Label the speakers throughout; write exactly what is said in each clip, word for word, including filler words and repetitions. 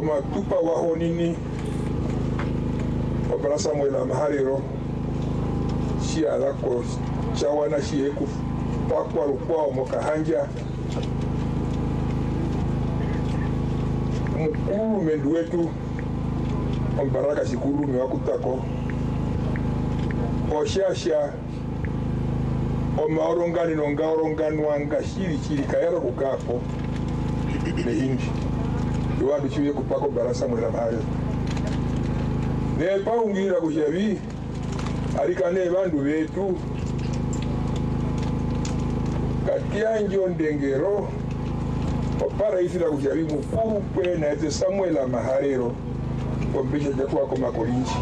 Speaker 1: oma tupa waho nini obala Samuel amahariro si alako chawana si eku pakwa lukwa omokahanja mkuru mendu wetu ombaraka sikuru miwakutako oshasha omaorongani nonga orongani wanga shiri shiri kayara kukapo nehindi iwandu chiwe kupako bara Samuel amahariro ne paungira kushavi alikane bandu betu katia njo ndengero opara isira kushavi mukuru kwe na ete Samuel amahariro kombisha jatuwa koma kolinchi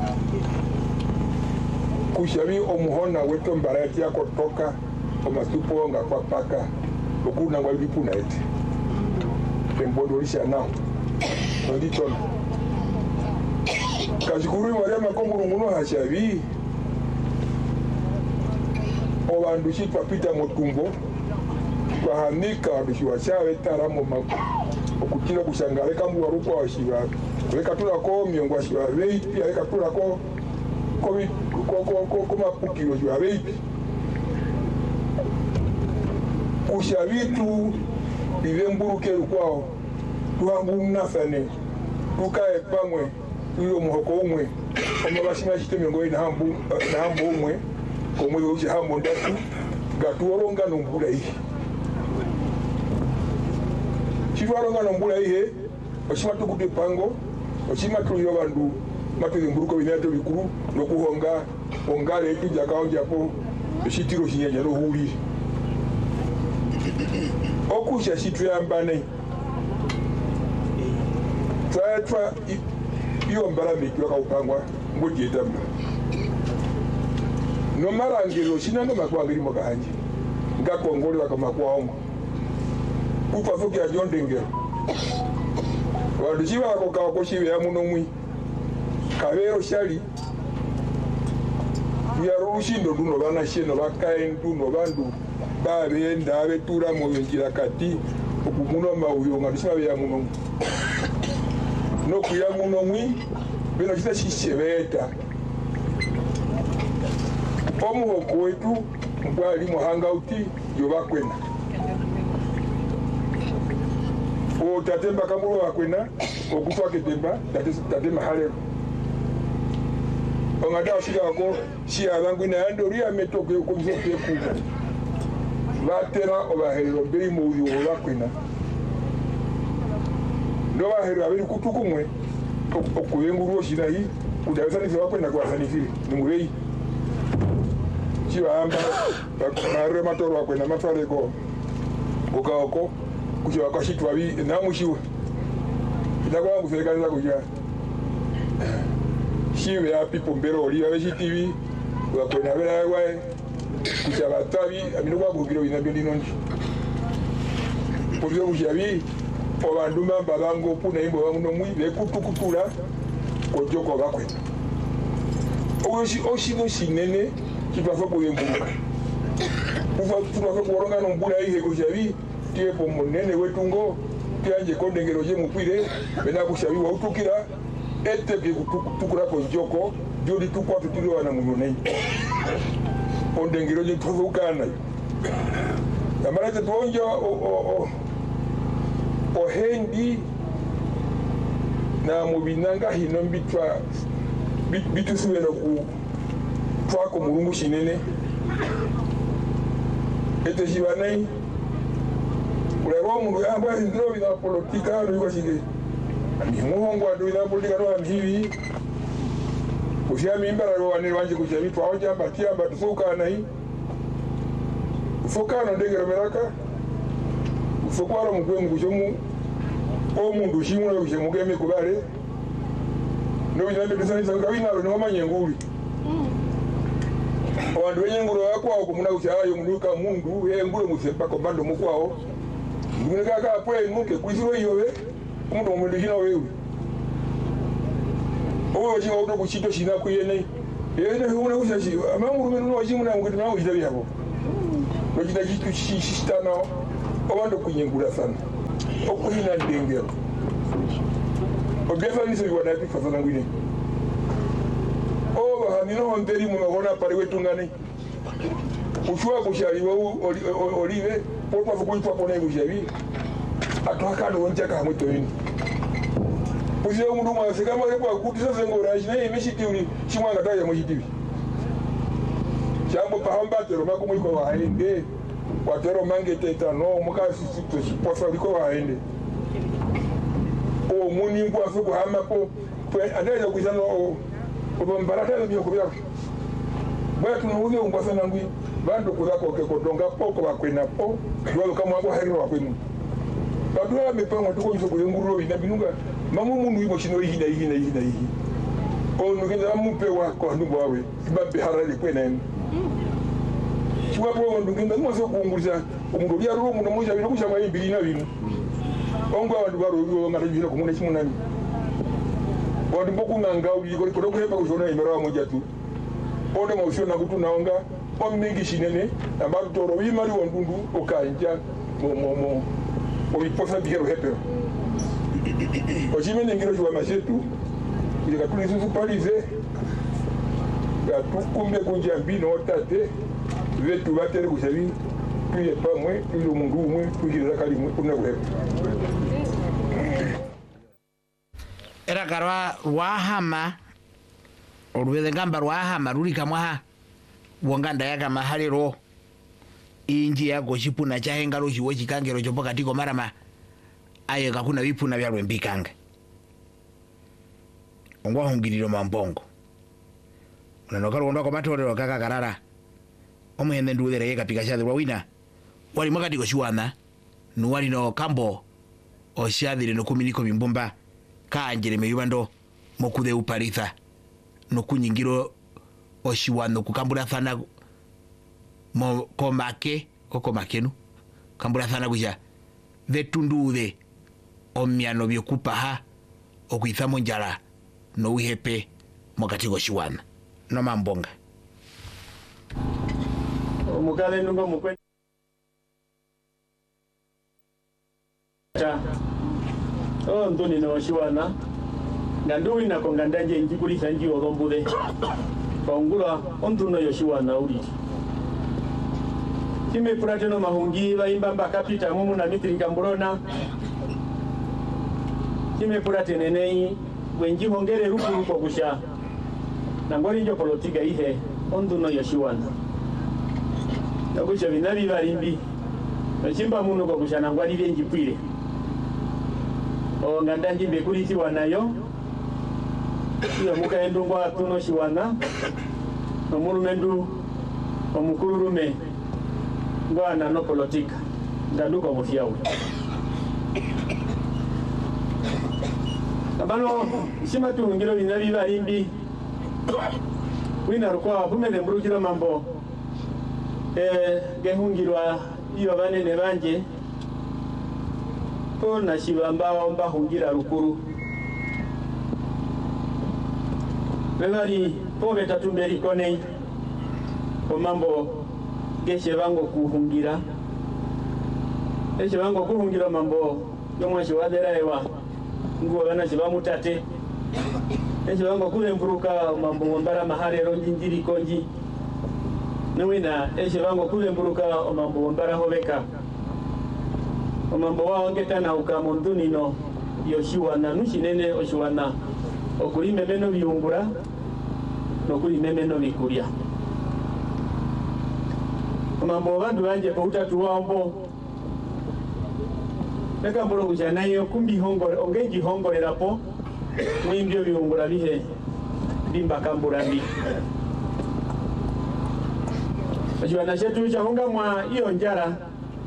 Speaker 1: kushavi omuhona weto mbarati yako toka omasupo nga kwa paka okuna ngwa lipu na ete tembondo lisha nao nditona kashikuru mwariya makonguru nguno hashavi obandu shitwa pita motumbo kwa hanika wandushi washawe taramo mako okutila kushangale kambu warukwa washiva kuleka tulako miongo washiva veipi aleka tulako komi komapukilo washiva veipi kushavitu ive mburuke lukwao tuhangu unafane tukae pamwe tuyo muhoko umwe omabashima shite miongo ina hambu na hambu umwe komwe uchi hambu ndatu gatuoronga nombula ihi chivaronga nombula ihe oshima tukute pango oshima tuyo bandu matuye mburuko binato bikuru nokuhonga ongale tujja kaonja po shitiro shinyaja no huli okusha shitu yambane twa twa iyo mbara mikwa kaupangwa ngoti etambo no marangiro shinanga makwangiri mokahanje ngakongole wakamakwaongo kupa fuki ya jondengero waduchiva kokawa koshive ya muno mwi kavero shali ya rushindo duno bana sheno bakaendu no bandu babenda abetura mu njira kati okumuno mawuyo ngadishima ya muno no kuya muno mwi bino kita shishebeta omuhoko wetu mbwali muhanga uti yobakwena o tatemba kamuro bakwena okutwa ketemba tate tate mahalero ongada shika ko shi abangu na andori ametoke ko bizote kuba batera obaherero beri mu uyo bakwena ndo baherero abiri kutukumwe okuyenguru shirahi udaweza ni bakwena kwa sanifiri ni murei chiba amba bakare matoro bakwena mafare ko okako kuchiwa kwa shitwa bi namushiwe ndakwa wangu serikali za kuja shiwe ya pipo mbero oli ya T V wakwena bela wae kuchaba tabi amino kwa bugiro inabyo linonji pobyo bujabi obanduma babango puna imbo bamuno mwi bekutukutula kojoko bakwena oshi oshi no shinene kitwafa kuyembuka kufa tutwafa kuoronga no mbula ihe kujabi tie po monene wetungo tianje kondengero je mupire bena kushabi wa utukira ete bye kutukura ko njoko jodi tukwa tutiro na munonei ondengero je tuvukana amarate tuonja o o o hendi na mubinanga hino mbitwa bitu suwero ku twako murungu shinene ete shibanai ulero mundu yamba ndiro bina politika no yashige ni muhongo adu ina politika no amhivi ushami mbara ro wani wanje kujabi twaoja batia batufuka nai ufuka no ndegero meraka ufukwaro mukwe ngujomu o mundu shimwe kujemugeme kubale no bina ndisani sakabina lo no manyenguli wandu wenyenguro yakwa okumuna kuchayo munduka mundu yenguro musempa ko bando mukwao muneka ka pwe muke kwisiro yowe umuntu omulishina wewe owo jinga uto kuchito shina kuyene yene huna kushashi amanguru meno wajimuna ngudi nawo jidabi yabo nojida jitu shishitana obando kunyengura sana okuhina ndengero Obiafa ni se wana pi fasa ngwini. O ba hanino honteri mu ngona pare wetungane. Ushwa kushari wa olive por pa fuku pa pone kushavi. Atwaka ndo onja ka mwito yini. Kuzi yo mundu mwa seka mwa kwa kutisa zengo raji na imeshiti uli chimwa ngata ya mwiti. Jambo pa hamba tero mako mwiko wa haende. Kwa tero mange teta no muka sisi to siposa liko wa haende. O muni ngwa fuku hama po anaja kuzana o o mbaraka ndio kubya. Bwa tunuuze ngwasa nangwi bando kuzako ke kodonga poko bakwena po dwalo kama abo herero bakwenu. Badwa mipango tuko yiso kuyenguro ina binunga mamu mundu ibo shino yina yina yina yina. O nugenda mupe wa ko ndumbo awe ibambe harali kwena en. Chwa po ndugenda mo so kungurisa omundu ya rumu no muja bino kushama imbiri na bino. Ongo abantu baro yo ngata bino kumune chimunani. Bondi boku nanga uli ko ko ko hepa ko jona imero wa moja tu. Onde mo shona kutu naonga omingi shinene ambato toro wi mari wondundu okanja mo mo mo o iposa bigero hepe. O jimene ngiro jwa machetu ile katuli susu palize ya tukumbe kunja mbino otate vetu batere kusabi tuye pamwe tuyo mundu umwe tujira kali mwe kuna kuhepa.
Speaker 2: Era karwa rwahama orweze ngamba rwahama ruri kamwaha wonganda yaka mahalero inji yako chipuna chahenga lo chiwo chikangero chopo katiko marama aye kakuna vipuna vya rwembikanga ongwa hungiriro mambongo unanokalo ndako matoro kaka karara omuhende nduwere yeka pikashadhi wawina wali mwakatiko chiwana nuwali no kambo oshadhire no kuminiko mimbumba kanjere meyubando mokude upalitha no kunyingiro oshiwano kukambura thana mo komake kokomakenu kambura thana kuja vetundude omyano byokupaha okuithamo njala no uhepe mokati goshiwana no mambonga
Speaker 3: omukale nungo mukwe oh ndoni no shiwana nganduwi na kongandanje njikulisha nji olombude bongula ontuno yoshiwana uli time purateno mahungi baimba bakapita mumu na mitringa mburona time puratene nei wenji hongere ruku ruko kusha nangori njo politika ihe ontuno yoshiwana nakusha binabi barimbi chimba muno ko kusha nangwali benji pwire o ngandanje bekulisi wanayo iyo mukaendu ngwa tuno shiwana nomulumendu omukulurume ngwana no politika ndaluko mufyawe abano shima tungiro binabi barimbi wina rukwa bumele mburukira mambo eh gehungirwa iyo banene banje ko nashibamba mbahungira rukuru bebali pobe tatumberi konei ko mambo geshe bango kuhungira eshe bango kuhungira mambo yomwe shiwadera ewa ngo bana shibamutate eshe bango kule mburuka mambo mbara mahare ronjinjiri konji nwina eshe bango kule mburuka mambo mbara hobeka mambo wao ngetana ukamonduni no yoshiwana nushinene oshiwana okulime meno biungura nokulime meno bikulia mambo bandu banje ko utatu wambo eka mboro kujana yo kumbi hongore ongeji hongorera po mwimbyo biungura bihe bimba kambura bi ajwana shetu cha honga mwa iyo njara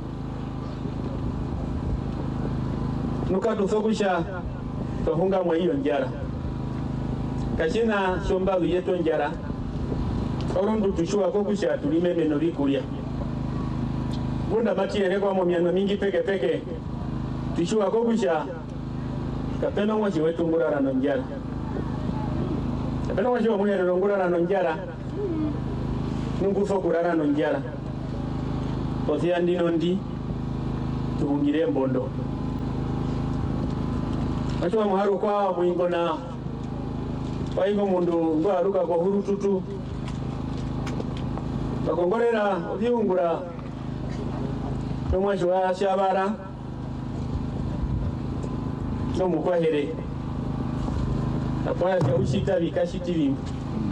Speaker 3: nukatu sokusha to honga mwa iyo njara kashina shomba yeto njara orondu tushua ko kusha tulime meno bikulia bunda batiere kwa mo miano mingi peke peke tushua ko kusha kapeno mwa wetu ngurara no njara kapeno mwa mwe ro ngurara no njara nungu fo kurara no njara othia ndino ndi tungire mbondo Achwa muharu kwa mwingo na kwa hivyo mundu ngo aruka kwa huru tutu bakongorera ubyungura n'umwaje wa shabara no mukwahere apaya cya ushita bikashiti bimwe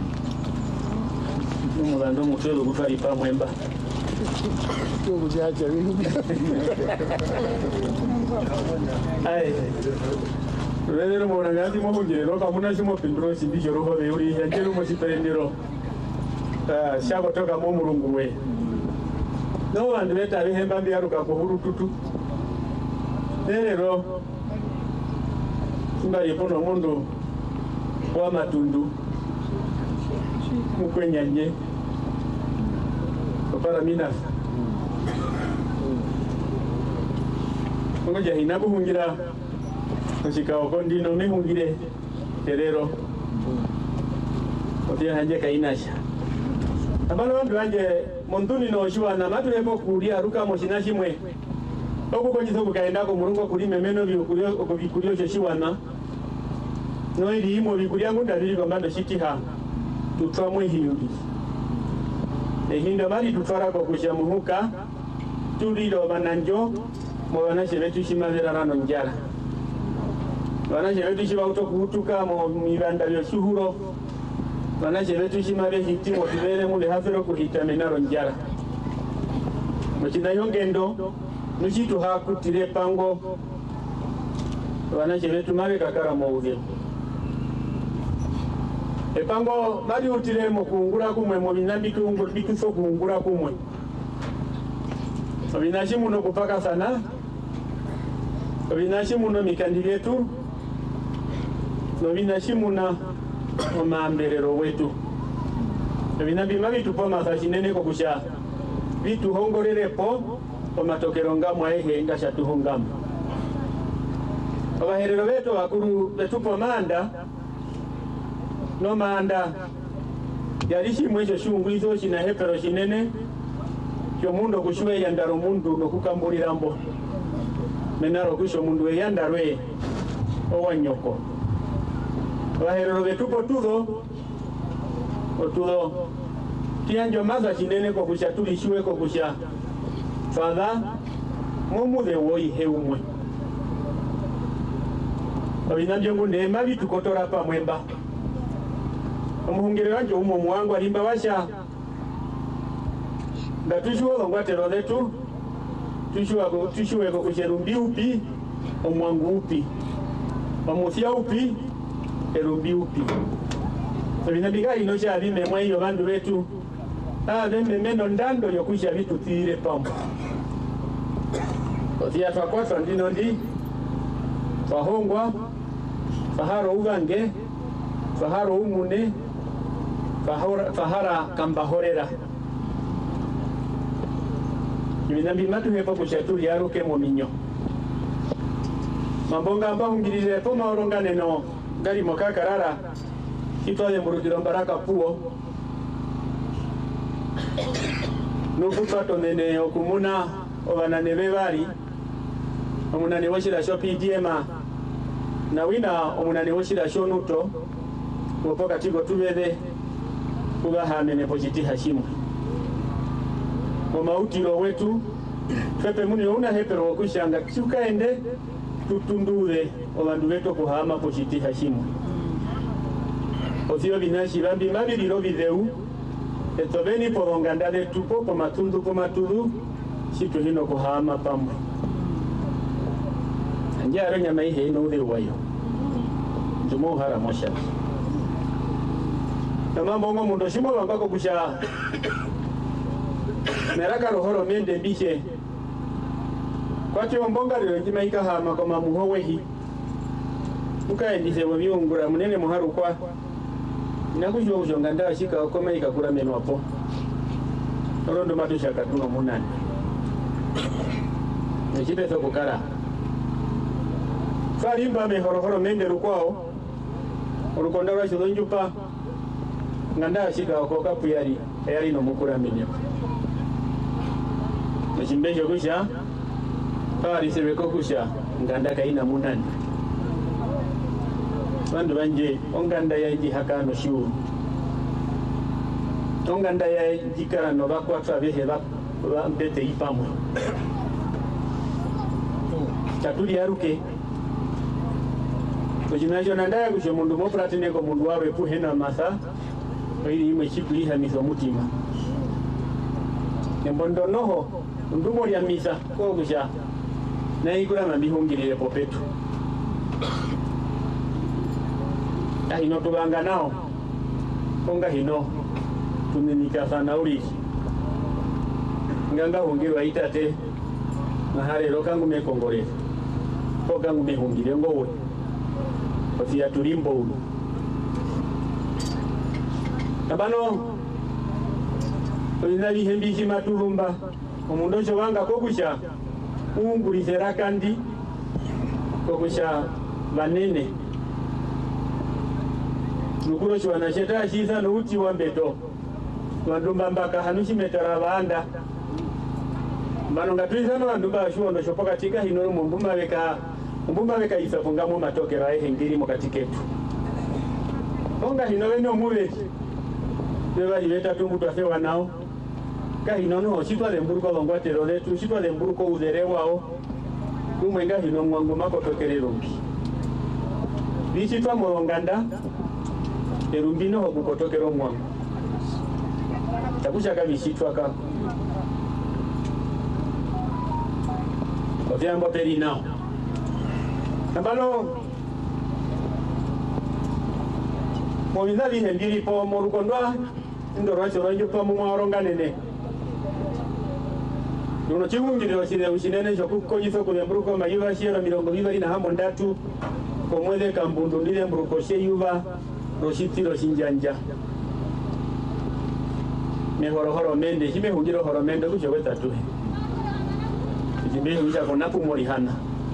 Speaker 3: n'umurando mutero gutwara ipa mwemba
Speaker 4: cyo bujaje bintu
Speaker 3: ai rero mwana ngati mo ngero kamuna shimo pindro sindisho roho be uri yangero mo siperendero ah shabo toka mo murungu we no vandu veta vihemba mbiaruka ko huru tutu rero ngari pono mundu wa matundu mukwenyanye para mina ngoja hinabuhungira kushika okondino mihungire terero otia hanje kainasha abana bandu banje montuni no shwa na matu yebo kulia ruka moshina shimwe okuko nyizo kukaenda ko murungo kuli memeno bikurio okubikurio sheshiwana no iri imo bikuria ngunda biri komando shitiha tutwamwe hiyubi ehinda mali tutwara ko kusha muhuka tuliro bananjo mo banashe betu shimavera rano njara banashe betu shiba utokutuka mo mibanda byo shuhuro banashe betu shimave hiti mo tibere mule hafero kuhita menaro njara mukina yongendo nuchitu hakutire pango banashe betu mave kakara mo uge epango mali utire mo kungura kumwe mo binambi kungo bikuso kungura kumwe obinashi muno kupaka sana obinashi muno mikandi yetu obinashi muna omamberero wetu obinabi mabitu po masashinene ko kusha bitu hongorere po omatokero ngamwa ehe ngasha tuhongama abaherero betu bakuru betu po manda no manda yalishi mwecho shungu izo shina hepero shinene kyo mundo kushwe yandaro mundu no kukambulira mbo menaro kusho mundu yandarwe owanyoko baherero betupo tudo otudo tianjo maza shinene ko kusha tulishwe ko kusha fadha mumude woi heumwe abinanjo ngunde mabi tukotora pa mwemba omuhungire wanjo umo muwangu alimba basha ngatushuwa ngwatero letu tushuwa tushuwe ko kusherumbi upi omwangu upi omuthia upi erumbi upi ebinabiga ino cha bime mwayo bandu betu ah bembe meno ndando yokusha bitu tire pampa othia twakwatwa ndino ndi twahongwa faharo uvange faharo umune fahara fahara kambahorera ibinambi matu hepo kushatuli yaruke mu minyo mambonga mbahungirire po maorongane no ngari mokakarara kitwale murugiro mbaraka puo nukupato nene okumuna obanane bebali omunane woshira shopi diema na wina omunane woshira shonuto kupoka tigo tubebe kuba hamene pojiti hashimu omautiro wetu fepe muni una hepero kushanga tukaende tutundure obandu beto kuhama pojiti hashimu othio binashi bambi mabiriro bideu etobeni porongandale tupo po matundu po matudu situ hino kuhama pamwe njaro nyama ihe no de wayo tumo hara mosha kama mbongo mundo shimo bambako kusha meraka rohoro mende bishe kwa chio mbonga lilo njima hika hama kama muhowehi ukaendise wabiungura munene muharu kwa inakushwa ushonganda shika okome ikakura menu wapo rondo matu shakatuno munani nishite sokukara farimba me horohoro mende rukwao urukonda wa shudonjupa nganda shika okoka puyari yari no mukura menu mshimbejo kusha pari sebeko kusha nganda kaina munani bandu banje onganda ya jihakano shuru onganda ya jikara no bakwatwa behe ba mbete ipamwe chatuli yaruke kujinajo nandaya kusho mundu mopratine ko mundu wawe puhena masa ili imwe chikuliha miso mutima nembondo noho ndumo lya misa ko kusha na ikula mabihungirire popetu ahino tubanga nao konga hino tumenika sana uli nganga hungirwa itate na halero kangu mekongore ko kangu mehungire ngowe ofia tulimbo ulu abano olina bihembisi matulumba omundu osho wanga kokusha uungulisera kandi kokusha banene nukulo shwana sheta shisa nuuti wa mbeto wandumba mbaka hanushimetara banda bano ngatuizano wandumba ashuondo shopoka tika hino mumbumba weka mumbumba weka isafungamo matokera ehe ngiri mokatiketu onga hino weno mule beba libeta tumbu twasewa nao ka hino no shitwa de mburuko longwatero letu shitwa de mburuko udere wao kumwenga hino mwangu makotokere rumbi bishitwa mwonganda erumbino hokukotokero mwangu takushaka bishitwaka ovyambo peri nao nabalo mobina bihembiri po morukondwa ndorwacho ranjo pa mwaronganene nuno chingungiriro chine ushinene chokukonyiso kulemburuko mayuva shiero mirongo bibiri na hamo ndatu komwele kambundu ndile mburuko sheyuva roshitiro shinjanja mehoro horo mende shime hungiro horo mende kucho wetatu jimbe uja konapu morihana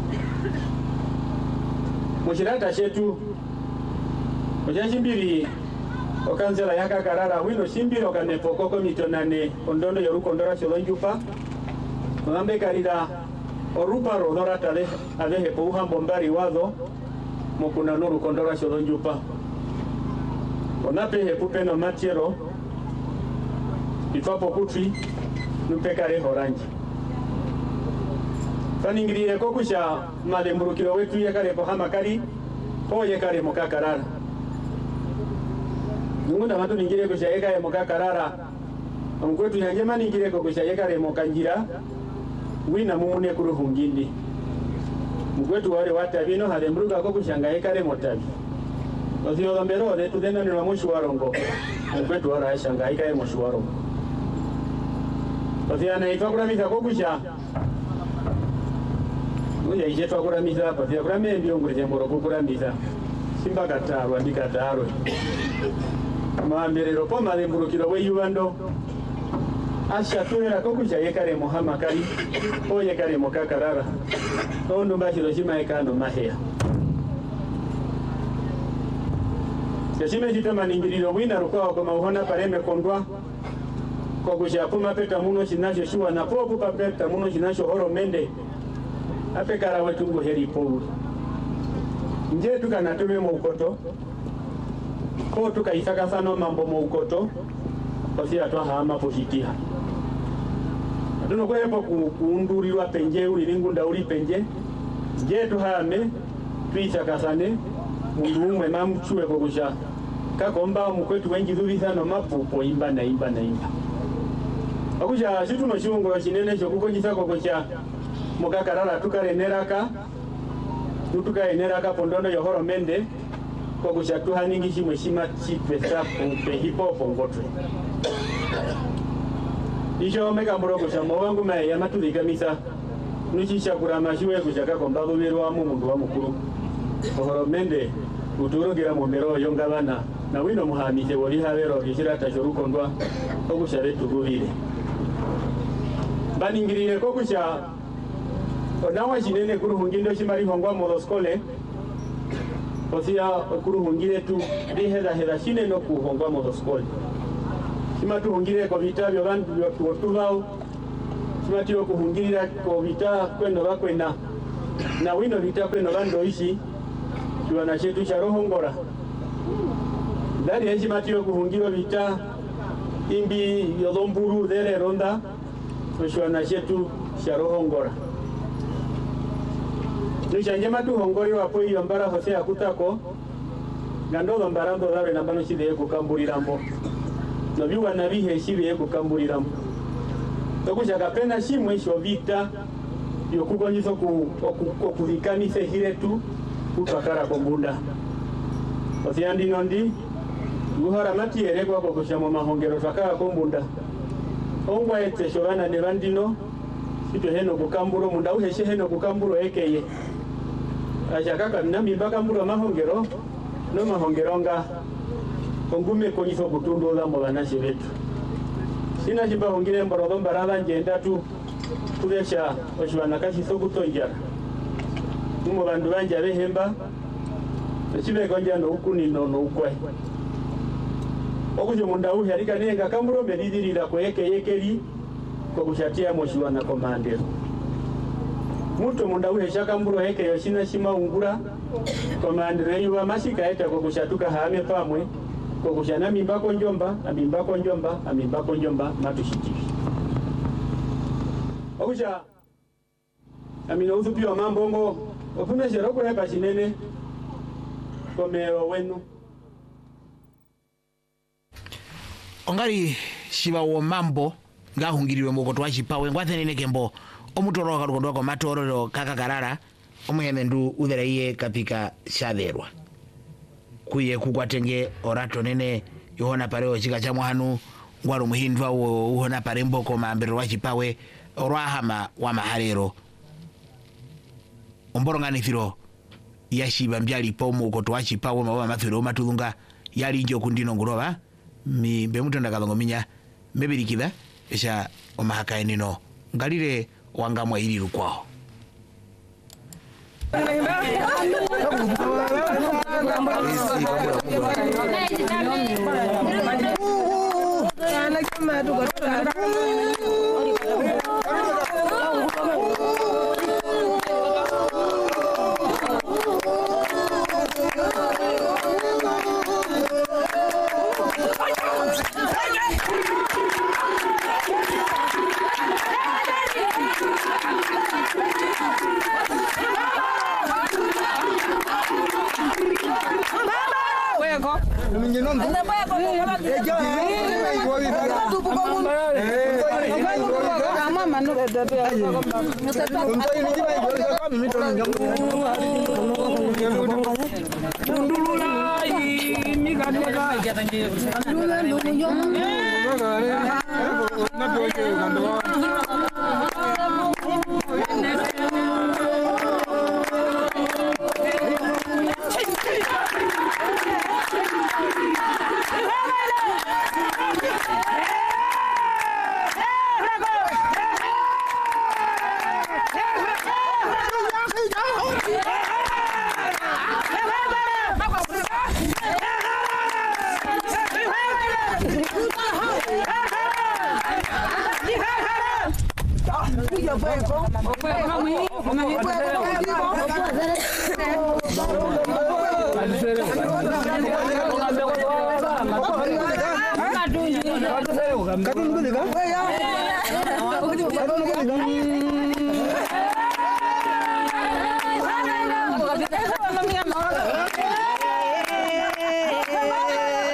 Speaker 3: mushirata shetu oja shimbiri okanzela yaka karara wino shimbiri okanepokoko mitonane ondondo yoruko ndora sholonjupa ngambe karida orupa rodora tale avehe pouha bombari wazo mokuna noru kondora sholonjupa onape hepupe no matiero itwapo kutri nupekare horanji faningiriye kokusha malemburukiro wetu yakare pohama kari po yakare mokakarara nungunda matu ningire kusha yakare mokakarara omkwetu yanjema ningire kokusha yakare mokanjira wina mumune kuruhungindi mkwetu wale watabino halemburuka kokushanga yakare motabi Ozio dombero de tu dena ni mamushu warongo. Mkwetu wala aishanga ikae mushu warongo. Ozio na itwa misa kokusha. Uya ije twa kura misa pa tia kura me mbio ngure jemboro kura misa. Simba kataro andika taro. Maambirero po male mburukiro we yubando. Asha tuera kokusha yekare Muhammad kari. O yekare mokakarara. Ondo mbashiro shima ekano mahea. Yashime jitama ningiriro wina rukwao kwa mauhona pareme kondwa kwa kushapuma peta muno shinasho shuwa na popu pa peta muno shinasho horo mende ape kara wetu nguheri pouru nje tuka natume maukoto ko tuka isaka sano mambo maukoto pasi atwa hama positiha atuno kwa hepo kuunduriwa penje uli ningunda uli penje nje tuhame tuisaka sane mundu umwe mamuchue kokusha kakomba mukwetu wengi dhubi sana mapupo imba na imba na imba akusha shitu no shunguro shinene sho kukojisa kokusha mukakarara tukareneraka tukareneraka pondondo yohoro mende kokusha tuhaningi shimwe shima chipesa pe hipopo ngotwe isho meka muroko shamo wangu mai yamatulika misa nuchisha kurama shiwe kushaka komba dhubiru wa mundu wa mukuru ohoro mende uturugira mu mero yongabana na wino muhamise wali habero gishirata shorukondwa okusha tugubire baningirire kokusha onawa shinene kuruhungindo shimari hongwa modoskole osia kuruhungire tu diheda heda shine no kuhongwa modoskole shima tuhungire ko vitabyo bantu tubao shima tiro kuhungirira ko vita kwendo bakwenda na wino vita kwendo bando ishi kiwana chetu cha Ruhongora ndari yechi matio kuhungiro vita imbi yodomburu dere ronda kiwana chetu cha Ruhongora nishanje matu hongori wapo iyo mbara hose akutako ngando mbarando dawe nambano chide kukamburirambo no biwa nabihe chide kukamburirambo tokushaka pena shimwe sho vita yokukonyiso ku okuvikanise hiretu kutakara kombunda osiandi nondi guhara matiere kwa kokushamo mahongero takara kombunda ongwa ete shorana ne bandino sito heno kukamburo munda uheshe heno kukamburo ekeye ashakaka nami bakamburo mahongero no mahongeronga kongume konyiso kutundu la mobanashi betu sina chipa hongire mborodo mbarada njenda tu kubesha oshwana kashi sokutonjara mumo bandu banja behemba chibe konja no ukuni no no ukwe okujo munda uhe arika nenga kamburo medidira ko yeke yekeri ko kushatia moshwana komandero muto munda uhe shakamburo yeke yoshina shima ungura komandero yuwa mashika eta ko kushatuka hame pamwe ko kushana mimbako njomba amimbako njomba amimbako njomba matushitivi okuja amino uzupio mambongo ofume sheroko heka chinene komero wenu
Speaker 2: ongari shiba wo mambo ngahungiriwe mukoto wa chipawe ngwathenene kembo omutoroka rukondo kwa matororo kaka karara omuheme ndu utheraiye kapika shatherwa kuye kukwatenge orato nene yohona pareo chika cha mwanu ngwaru muhindwa wo uhona parembo ko mambero wa chipawe orwahama wa maharero omboronganithiro yashiba mbyali pomo ukoto wa chipawe mawa mathiro matulunga yali njo kundino nguroba mi bemutonda kalongo minya mebirikida esha omahaka enino ngalire wangamwa hili rukwao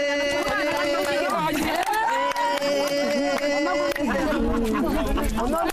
Speaker 5: I'm not